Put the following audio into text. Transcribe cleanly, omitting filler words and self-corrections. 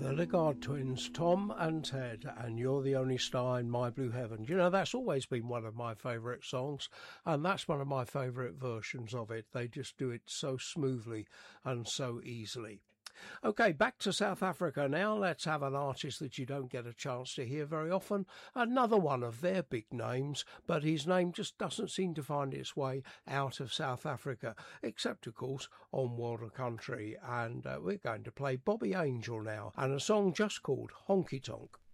The Ligard twins, Tom and Ted, and You're the Only Star in My Blue Heaven. You know, that's always been one of my favourite songs, and that's one of my favourite versions of it. They just do it so smoothly and so easily. Okay, back to South Africa now. Let's have an artist that you don't get a chance to hear very often. Another one of their big names, but his name just doesn't seem to find its way out of South Africa, except, of course, on World of Country. And we're going to play Bobby Angel now, and a song just called Honky Tonk.